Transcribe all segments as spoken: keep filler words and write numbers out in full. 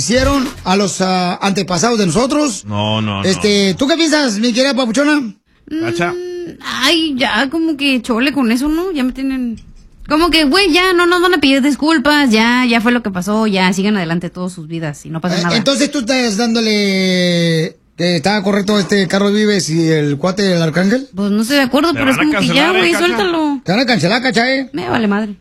hicieron a los uh, antepasados de nosotros. No, no, no. Este, ¿tú qué piensas, mi querida papuchona? ¿Cacha? Mm, ay, ya, como que chole con eso, ¿no? Ya me tienen... Como que, güey, ya no nos van a pedir disculpas, ya, ya fue lo que pasó, ya sigan adelante todas sus vidas y no pasa Eh, nada. entonces tú estás dándole que estaba correcto este Carlos Vives y el cuate del Arcángel. Pues no estoy de acuerdo, ¿Te pero es van a como que ya, cancelar, güey, eh, Cacha? suéltalo. Te van a cancelar, ¿cachai? Eh? Me vale madre.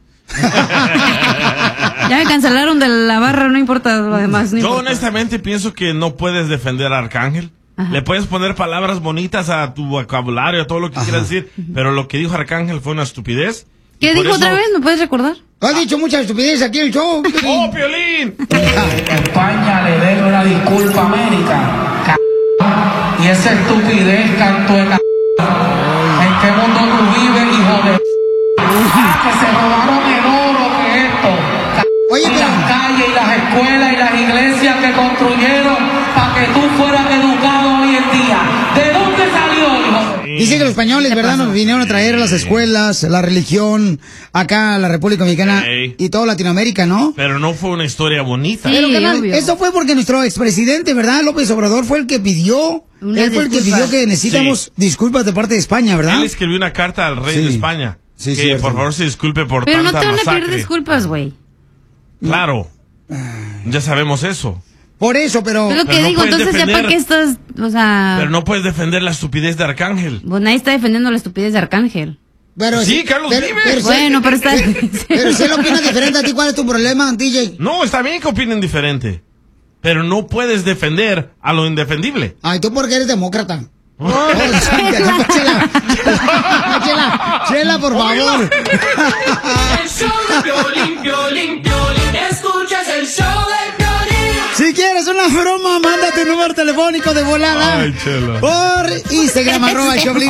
Ya me cancelaron de la barra, no importa lo demás. No Yo importa. honestamente pienso que no puedes defender a Arcángel. Ajá. Le puedes poner palabras bonitas a tu vocabulario, a todo lo que Ajá. quieras decir, pero lo que dijo Arcángel fue una estupidez. ¿Qué Y por dijo eso- otra vez? ¿Me puedes recordar? Tú has dicho muchas estupideces aquí en el show. ¡Oh, Piolín! España le debe una disculpa a América. C y esa estupidez, canto de c. ¿En qué mundo tú vives, hijo de ah, que se robaron el oro que esto? C Oye, y pero- las calles y las escuelas y las iglesias que construyeron para que tú fueras educado hoy en día. ¿De dónde salió, hijo de... Dice que los españoles, ¿verdad? Nos vinieron a traer las escuelas, la religión, acá a la República Mexicana Ey. y toda Latinoamérica, ¿no? Pero no fue una historia bonita. Sí. Pero, carnal, obvio. eso fue porque nuestro expresidente, ¿verdad? López Obrador fue el que pidió, Unas él fue el que disculpas. pidió que necesitamos Sí. disculpas de parte de España, ¿verdad? Él escribió una carta al rey Sí. de España. Sí, que cierto. por favor se disculpe por Pero no tanta te van a masacre. pedir disculpas, güey. Claro. Ya sabemos eso. Por eso, pero... Es lo Pero que no digo, puedes entonces ya defender- para qué estás, o sea... Pero no puedes defender la estupidez de Arcángel. Pues nadie está defendiendo la estupidez de Arcángel. pero Sí, Carlos pero- Vives. pero si- Bueno, pero está... Pero si él opina diferente a ti, ¿cuál es tu problema, D J? No, está bien que opinen diferente. Pero no puedes defender a lo indefendible. Ay, tú porque eres demócrata. Oh, chela, chela, chela, chela, por favor. El show de Piolín, Piolín, Piolín. Escuchas el show de Piolín. Si quieres una broma, manda tu número telefónico de volada. Ay, chela. Por Instagram, arroba el Choplin.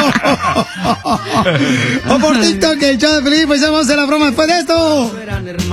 O por TikTok, el show de Felipe. Pues vamos a hacer la broma después de esto.